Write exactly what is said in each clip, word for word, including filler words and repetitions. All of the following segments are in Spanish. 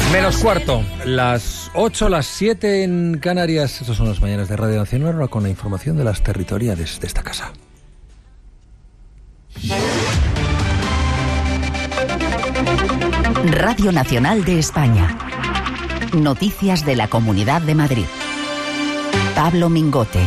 Menos cuarto, las ocho, las siete en Canarias. Estos son las mañanas de Radio Nacional, ahora con la información de las territoriales de esta casa. Radio Nacional de España. Noticias de la Comunidad de Madrid. Pablo Mingote.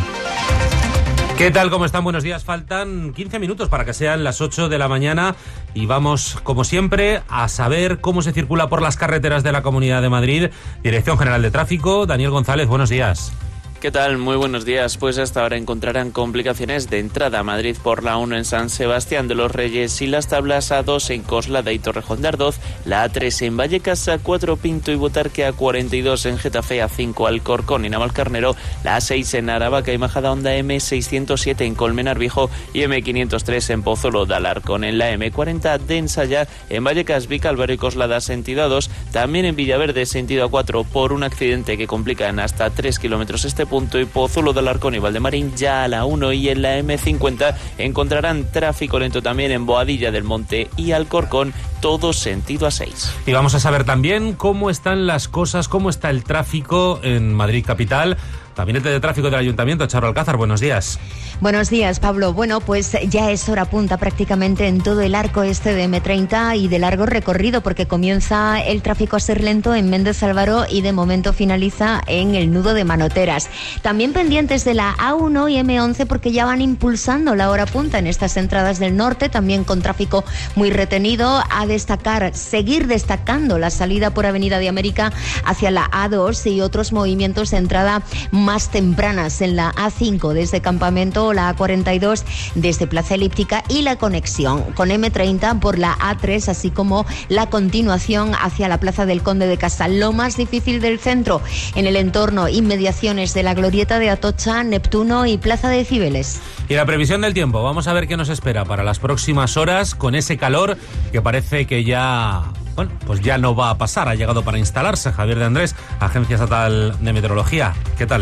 ¿Qué tal? ¿Cómo están? Buenos días. Faltan quince minutos para que sean las ocho de la mañana y vamos, como siempre, a saber cómo se circula por las carreteras de la Comunidad de Madrid. Dirección General de Tráfico, Daniel González, buenos días. ¿Qué tal? Muy buenos días. Pues hasta ahora encontrarán complicaciones de entrada a Madrid por la uno en San Sebastián de los Reyes y las tablas A dos en Coslada y Torrejón de Ardoz, la A tres en Vallecas, A cuatro Pinto y Botarque, A cuarenta y dos en Getafe, A cinco Alcorcón y Navalcarnero, la A seis en Aravaca y Majadahonda, M seiscientos siete en Colmenar Viejo y M quinientos tres en Pozuelo de Alarcón. En la M cuarenta de Ensayar, en Vallecas, Vicálvaro y Coslada sentido A dos, también en Villaverde sentido A cuatro por un accidente que complica en hasta tres kilómetros este punto, y Pozuelo de Alarcón y Valdemarín ya a la uno, y en la M cincuenta encontrarán tráfico lento también en Boadilla del Monte y Alcorcón, todo sentido A seis. Y vamos a saber también cómo están las cosas, cómo está el tráfico en Madrid capital. Gabinete de Tráfico del Ayuntamiento, Charo Alcázar, buenos días. Buenos días, Pablo. Bueno, pues ya es hora punta prácticamente en todo el arco este de eme treinta y de largo recorrido, porque comienza el tráfico a ser lento en Méndez Álvaro y de momento finaliza en el nudo de Manoteras. También pendientes de la A uno y eme once, porque ya van impulsando la hora punta en estas entradas del norte, también con tráfico muy retenido. A destacar, seguir destacando la salida por Avenida de América hacia la A dos y otros movimientos de entrada más tempranas en la A cinco desde Campamento, la A cuarenta y dos desde Plaza Elíptica y la conexión con eme treinta por la A tres, así como la continuación hacia la Plaza del Conde de Casal. Lo más difícil del centro, en el entorno, inmediaciones de la Glorieta de Atocha, Neptuno y Plaza de Cibeles. Y la previsión del tiempo, vamos a ver qué nos espera para las próximas horas con ese calor que parece que ya... Bueno, pues ya no va a pasar, ha llegado para instalarse. Javier de Andrés, Agencia Estatal de Meteorología. ¿Qué tal?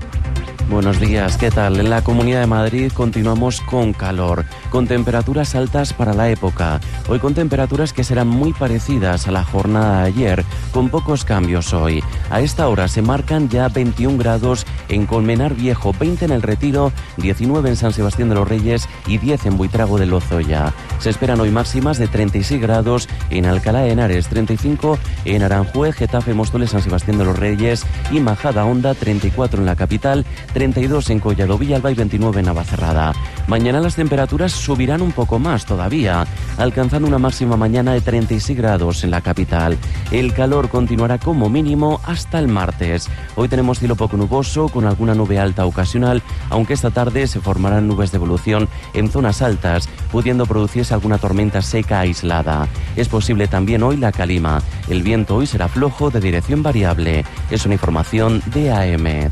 Buenos días, ¿qué tal? En la Comunidad de Madrid continuamos con calor, con temperaturas altas para la época. Hoy con temperaturas que serán muy parecidas a la jornada de ayer, con pocos cambios hoy. A esta hora se marcan ya veintiún grados en Colmenar Viejo, veinte en El Retiro, diecinueve en San Sebastián de los Reyes y diez en Buitrago de Lozoya. Se esperan hoy máximas de treinta y seis grados en Alcalá de Henares, treinta y cinco en Aranjuez, Getafe, Móstoles, San Sebastián de los Reyes y Majadahonda, treinta y cuatro en la capital, treinta y dos en Collado Villalba y veintinueve en Navacerrada. Mañana las temperaturas subirán un poco más todavía, alcanzando una máxima mañana de treinta y seis grados en la capital. El calor continuará como mínimo hasta el martes. Hoy tenemos cielo poco nuboso con alguna nube alta ocasional, aunque esta tarde se formarán nubes de evolución en zonas altas, pudiendo producirse alguna tormenta seca aislada. Es posible también hoy la calima. El viento hoy será flojo de dirección variable. Es una información de A M.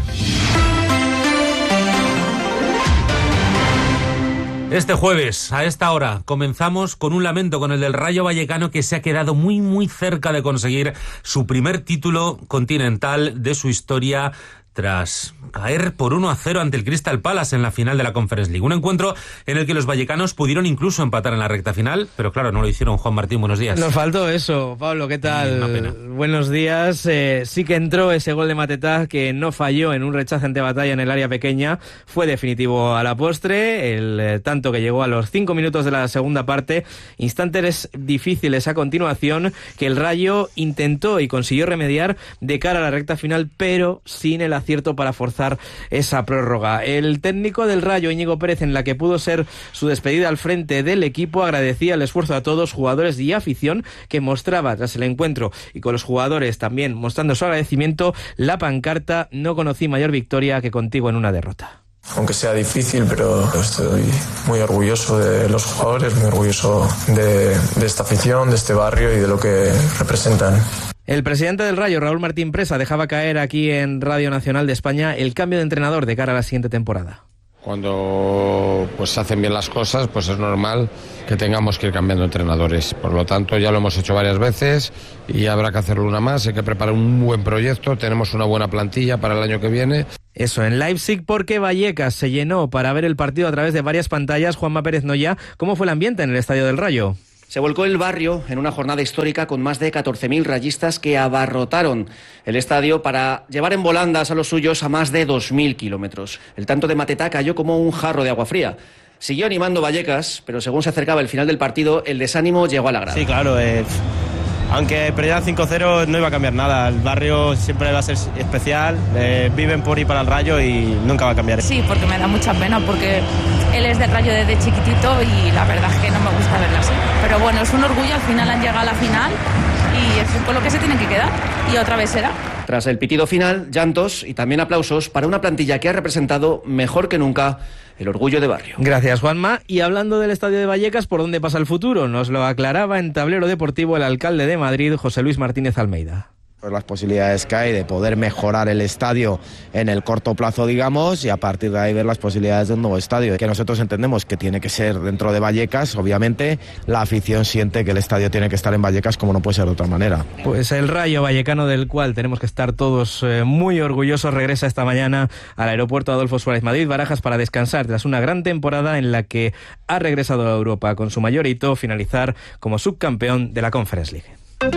Este jueves, a esta hora, comenzamos con un lamento, con el del Rayo Vallecano, que se ha quedado muy, muy cerca de conseguir su primer título continental de su historia, tras caer por uno a cero ante el Crystal Palace en la final de la Conference League. Un encuentro en el que los vallecanos pudieron incluso empatar en la recta final, pero claro, no lo hicieron. Juan Martín, buenos días. Nos faltó eso. Pablo, ¿qué tal? Buenos días. Eh, sí que entró ese gol de Matetá, que no falló en un rechace ante batalla en el área pequeña. Fue definitivo a la postre, el eh, tanto que llegó a los cinco minutos de la segunda parte. Instantes difíciles a continuación que el Rayo intentó y consiguió remediar de cara a la recta final, pero sin el acierto para forzar esa prórroga. El técnico del Rayo, Íñigo Pérez, en la que pudo ser su despedida al frente del equipo, agradecía el esfuerzo a todos, jugadores y afición, que mostraba tras el encuentro, y con los jugadores también mostrando su agradecimiento, la pancarta: no conocí mayor victoria que contigo en una derrota. Aunque sea difícil, pero estoy muy orgulloso de los jugadores, muy orgulloso de, de esta afición, de este barrio y de lo que representan. El presidente del Rayo, Raúl Martín Presa, dejaba caer aquí en Radio Nacional de España el cambio de entrenador de cara a la siguiente temporada. Cuando pues se hacen bien las cosas, pues es normal que tengamos que ir cambiando entrenadores. Por lo tanto, ya lo hemos hecho varias veces y habrá que hacerlo una más. Hay que preparar un buen proyecto, tenemos una buena plantilla para el año que viene. Eso, en Leipzig, porque Vallecas se llenó para ver el partido a través de varias pantallas. Juanma Pérez Noya, ¿cómo fue el ambiente en el Estadio del Rayo? Se volcó el barrio en una jornada histórica con más de catorce mil rayistas que abarrotaron el estadio para llevar en volandas a los suyos a más de dos mil kilómetros. El tanto de Matetá cayó como un jarro de agua fría. Siguió animando Vallecas, pero según se acercaba el final del partido, el desánimo llegó a la grada. Sí, claro, eh, aunque perdieran cinco cero no iba a cambiar nada. El barrio siempre va a ser especial, eh, viven por y para el Rayo y nunca va a cambiar. Sí, porque me da mucha pena, porque él es del Rayo desde chiquitito y la verdad es que no me gusta verlo así. Pero bueno, es un orgullo, al final han llegado a la final y es con lo que se tienen que quedar. Y otra vez será. Tras el pitido final, llantos y también aplausos para una plantilla que ha representado mejor que nunca el orgullo de barrio. Gracias, Juanma. Y hablando del estadio de Vallecas, ¿por dónde pasa el futuro? Nos lo aclaraba en Tablero Deportivo el alcalde de Madrid, José Luis Martínez Almeida. Pues las posibilidades que hay de poder mejorar el estadio en el corto plazo, digamos, y a partir de ahí ver las posibilidades de un nuevo estadio, que nosotros entendemos que tiene que ser dentro de Vallecas. Obviamente la afición siente que el estadio tiene que estar en Vallecas, como no puede ser de otra manera. Pues el Rayo Vallecano, del cual tenemos que estar todos eh, muy orgullosos, regresa esta mañana al aeropuerto Adolfo Suárez Madrid Barajas para descansar tras una gran temporada en la que ha regresado a Europa con su mayor hito, finalizar como subcampeón de la Conference League.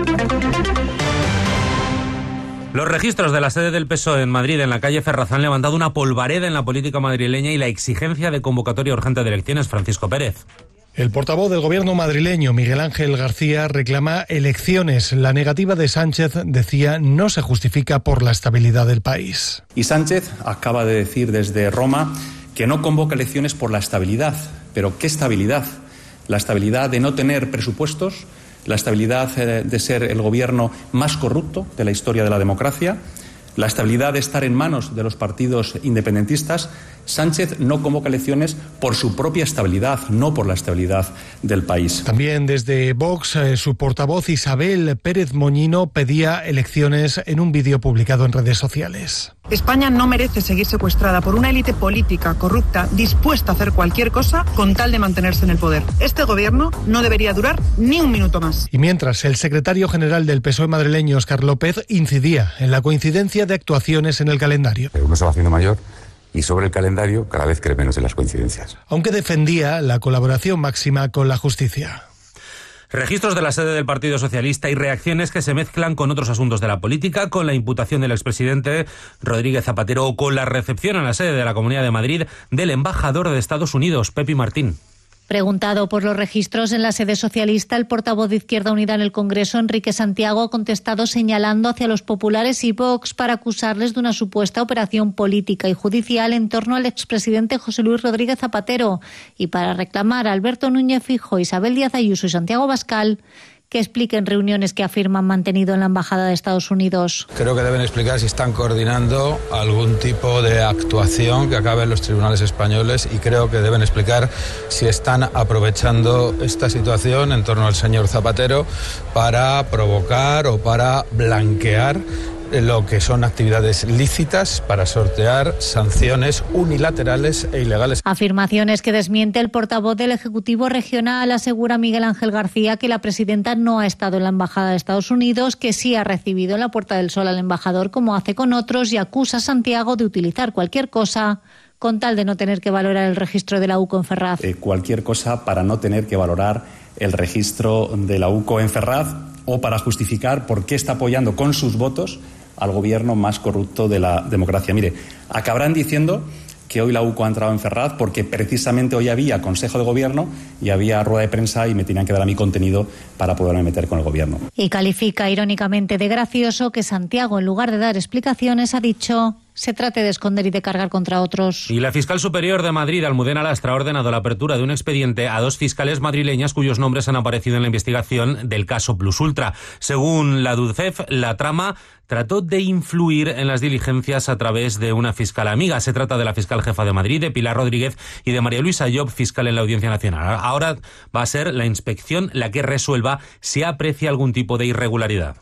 Los registros de la sede del P S O E en Madrid, en la calle Ferraz, han levantado una polvareda en la política madrileña y la exigencia de convocatoria urgente de elecciones. Francisco Pérez. El portavoz del gobierno madrileño, Miguel Ángel García, reclama elecciones. La negativa de Sánchez, decía, no se justifica por la estabilidad del país. Y Sánchez acaba de decir desde Roma que no convoca elecciones por la estabilidad. ¿Pero qué estabilidad? La estabilidad de no tener presupuestos, la estabilidad de ser el gobierno más corrupto de la historia de la democracia, la estabilidad de estar en manos de los partidos independentistas. Sánchez no convoca elecciones por su propia estabilidad, no por la estabilidad del país. También desde Vox, eh, su portavoz Isabel Pérez Moñino pedía elecciones en un vídeo publicado en redes sociales. España no merece seguir secuestrada por una élite política corrupta dispuesta a hacer cualquier cosa con tal de mantenerse en el poder. Este gobierno no debería durar ni un minuto más. Y mientras, el secretario general del P S O E madrileño, Óscar López, incidía en la coincidencia de actuaciones en el calendario. Uno se va haciendo mayor y sobre el calendario cada vez cree menos en las coincidencias. Aunque defendía la colaboración máxima con la justicia. Registros de la sede del Partido Socialista y reacciones que se mezclan con otros asuntos de la política, con la imputación del expresidente Rodríguez Zapatero o con la recepción en la sede de la Comunidad de Madrid del embajador de Estados Unidos, Pepi Martín. Preguntado por los registros en la sede socialista, el portavoz de Izquierda Unida en el Congreso, Enrique Santiago, ha contestado señalando hacia los populares y Vox para acusarles de una supuesta operación política y judicial en torno al expresidente José Luis Rodríguez Zapatero y para reclamar a Alberto Núñez Feijóo, Isabel Díaz Ayuso y Santiago Abascal que expliquen reuniones que afirman mantenido en la Embajada de Estados Unidos. Creo que deben explicar si están coordinando algún tipo de actuación que acabe en los tribunales españoles y creo que deben explicar si están aprovechando esta situación en torno al señor Zapatero para provocar o para blanquear lo que son actividades lícitas para sortear sanciones unilaterales e ilegales. Afirmaciones que desmiente el portavoz del Ejecutivo Regional. Asegura Miguel Ángel García que la presidenta no ha estado en la Embajada de Estados Unidos, que sí ha recibido en la Puerta del Sol al embajador como hace con otros, y acusa a Santiago de utilizar cualquier cosa con tal de no tener que valorar el registro de la U C O en Ferraz. Eh, cualquier cosa para no tener que valorar el registro de la U C O en Ferraz o para justificar por qué está apoyando con sus votos al gobierno más corrupto de la democracia. Mire, acabarán diciendo que hoy la U C O ha entrado en Ferraz porque precisamente hoy había Consejo de Gobierno y había rueda de prensa y me tenían que dar a mi contenido para poderme meter con el Gobierno. Y califica irónicamente de gracioso que Santiago, en lugar de dar explicaciones, ha dicho se trate de esconder y de cargar contra otros. Y la fiscal superior de Madrid, Almudena Lastra, ha ordenado la apertura de un expediente a dos fiscales madrileñas cuyos nombres han aparecido en la investigación del caso Plus Ultra. Según la DUCEF, la trama trató de influir en las diligencias a través de una fiscal amiga. Se trata de la fiscal jefa de Madrid, de Pilar Rodríguez, y de María Luisa Llop, fiscal en la Audiencia Nacional. Ahora va a ser la inspección la que resuelva si aprecia algún tipo de irregularidad.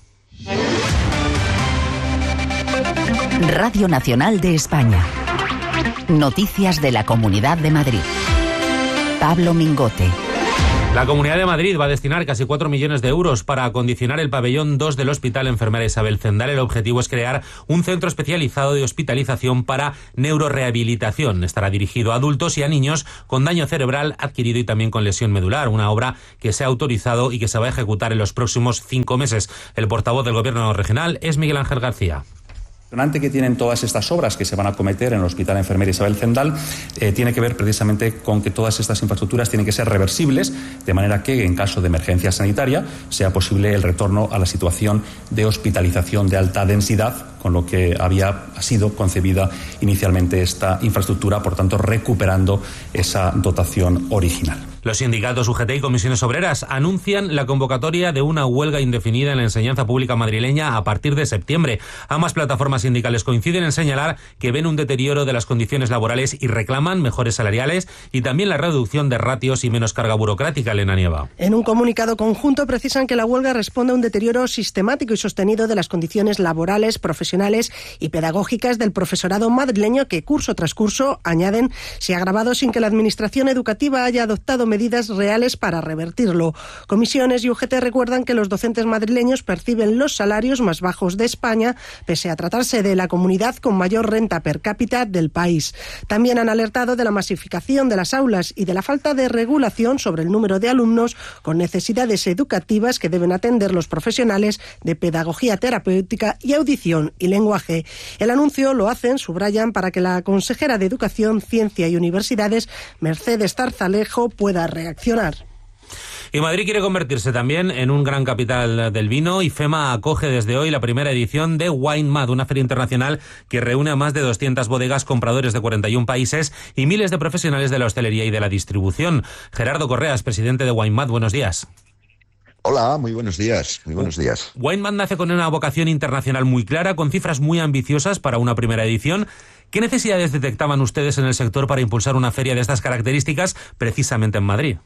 Radio Nacional de España. Noticias de la Comunidad de Madrid. Pablo Mingote. La Comunidad de Madrid va a destinar casi cuatro millones de euros para acondicionar el pabellón dos del Hospital Enfermera Isabel Zendal. El objetivo es crear un centro especializado de hospitalización para neurorehabilitación. Estará dirigido a adultos y a niños con daño cerebral adquirido y también con lesión medular, una obra que se ha autorizado y que se va a ejecutar en los próximos cinco meses. El portavoz del Gobierno regional es Miguel Ángel García. Lo importante que tienen todas estas obras que se van a acometer en el Hospital Enfermera Isabel Zendal eh, tiene que ver precisamente con que todas estas infraestructuras tienen que ser reversibles, de manera que en caso de emergencia sanitaria sea posible el retorno a la situación de hospitalización de alta densidad, con lo que había sido concebida inicialmente esta infraestructura, por tanto recuperando esa dotación original. Los sindicatos U G T y comisiones obreras anuncian la convocatoria de una huelga indefinida en la enseñanza pública madrileña a partir de septiembre. Ambas plataformas sindicales coinciden en señalar que ven un deterioro de las condiciones laborales y reclaman mejores salariales y también la reducción de ratios y menos carga burocrática. Elena Nieva. En un comunicado conjunto precisan que la huelga responde a un deterioro sistemático y sostenido de las condiciones laborales, profesionales y pedagógicas del profesorado madrileño que curso tras curso, añaden, se ha agravado sin que la administración educativa haya adoptado medidas reales para revertirlo. Comisiones y U G T recuerdan que los docentes madrileños perciben los salarios más bajos de España, pese a tratarse de la comunidad con mayor renta per cápita del país. También han alertado de la masificación de las aulas y de la falta de regulación sobre el número de alumnos con necesidades educativas que deben atender los profesionales de pedagogía terapéutica y audición y lenguaje. El anuncio lo hacen, subrayan, para que la consejera de Educación, Ciencia y Universidades, Mercedes Tarzalejo, pueda reaccionar. Y Madrid quiere convertirse también en un gran capital del vino. IFEMA acoge desde hoy la primera edición de Wine Mad, una feria internacional que reúne a más de doscientas bodegas, compradores de cuarenta y un países y miles de profesionales de la hostelería y de la distribución. Gerardo Correas, presidente de Wine Mad, buenos días. Hola, muy buenos días, muy buenos días. Wine Mad nace con una vocación internacional muy clara, con cifras muy ambiciosas para una primera edición. ¿Qué necesidades detectaban ustedes en el sector para impulsar una feria de estas características precisamente en Madrid?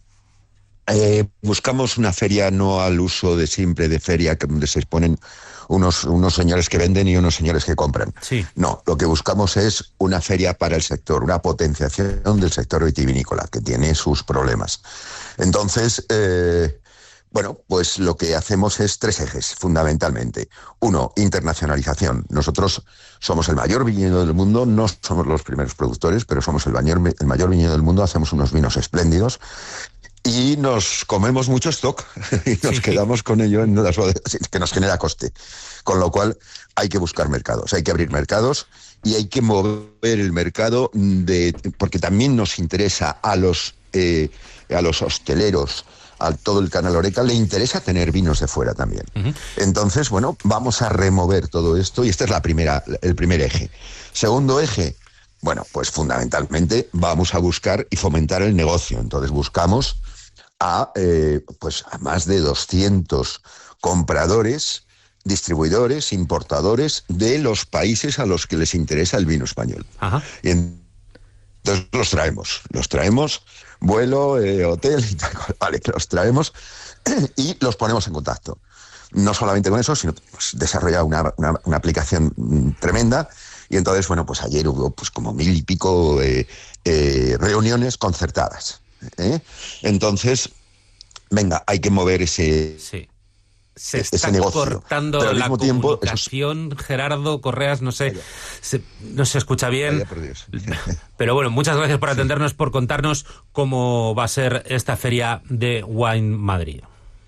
Eh, buscamos una feria no al uso de siempre de feria, donde se exponen unos, unos señores que venden y unos señores que compran. Sí. No, lo que buscamos es una feria para el sector, una potenciación del sector vitivinícola, que tiene sus problemas. Entonces, eh, bueno, pues lo que hacemos es tres ejes, fundamentalmente. Uno, internacionalización. Nosotros somos el mayor viñedo del mundo, no somos los primeros productores, pero somos el mayor, el mayor viñedo del mundo, hacemos unos vinos espléndidos. Y nos comemos mucho stock y nos sí. quedamos con ello en las bodegas, que nos genera coste. Con lo cual hay que buscar mercados, hay que abrir mercados y hay que mover el mercado, de porque también nos interesa a los, eh, a los hosteleros, a todo el canal Horeca, le interesa tener vinos de fuera también. Uh-huh. Entonces, bueno, vamos a remover todo esto y este es la primera, el primer eje. Segundo eje, bueno, pues fundamentalmente vamos a buscar y fomentar el negocio. Entonces buscamos a, eh, pues a más de doscientos compradores, distribuidores, importadores de los países a los que les interesa el vino español. Ajá. Y entonces los traemos, los traemos, vuelo, eh, hotel, y tal, vale, los traemos y los ponemos en contacto. No solamente con eso, sino pues, desarrollar una, una, una aplicación mm, tremenda. Y entonces, bueno, pues ayer hubo pues como mil y pico eh, eh, reuniones concertadas. ¿eh? Entonces, venga, hay que mover ese, sí. Se ese está negocio. cortando Pero al la mismo tiempo, comunicación, es... Gerardo Correas, no sé, se, no se escucha bien. Vaya, pero bueno, muchas gracias por atendernos, por contarnos cómo va a ser esta feria de Wine Madrid.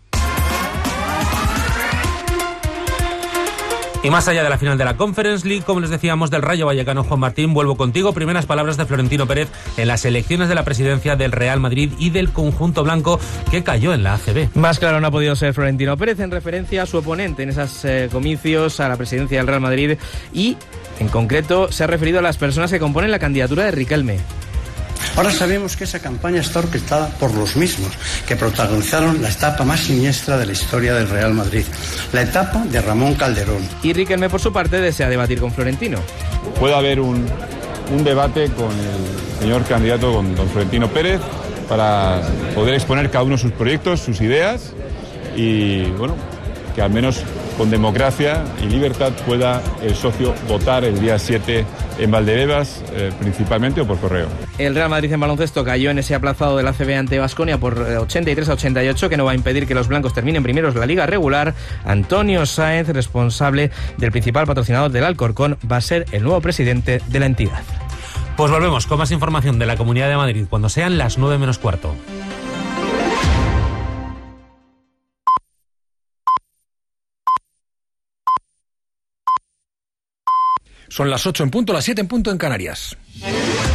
Y más allá de la final de la Conference League, como les decíamos, del Rayo Vallecano, Juan Martín, vuelvo contigo. Primeras palabras de Florentino Pérez en las elecciones de la presidencia del Real Madrid y del conjunto blanco que cayó en la A C B. Más claro no ha podido ser Florentino Pérez en referencia a su oponente en esos eh, comicios a la presidencia del Real Madrid y, en concreto, se ha referido a las personas que componen la candidatura de Riquelme. Ahora sabemos que esa campaña está orquestada por los mismos que protagonizaron la etapa más siniestra de la historia del Real Madrid, la etapa de Ramón Calderón. Y Riquelme, por su parte, desea debatir con Florentino. Puede haber un, un debate con el señor candidato, con don Florentino Pérez, para poder exponer cada uno sus proyectos, sus ideas y, bueno, que al menos con democracia y libertad pueda el socio votar el día siete en Valdebebas eh, principalmente o por correo. El Real Madrid en baloncesto cayó en ese aplazado del A C B ante Baskonia por ochenta y tres a ochenta y ocho, que no va a impedir que los blancos terminen primeros la liga regular. Antonio Sáenz, responsable del principal patrocinador del Alcorcón, va a ser el nuevo presidente de la entidad. Pues volvemos con más información de la Comunidad de Madrid cuando sean las nueve menos cuarto. Son las ocho en punto, las siete en punto en Canarias.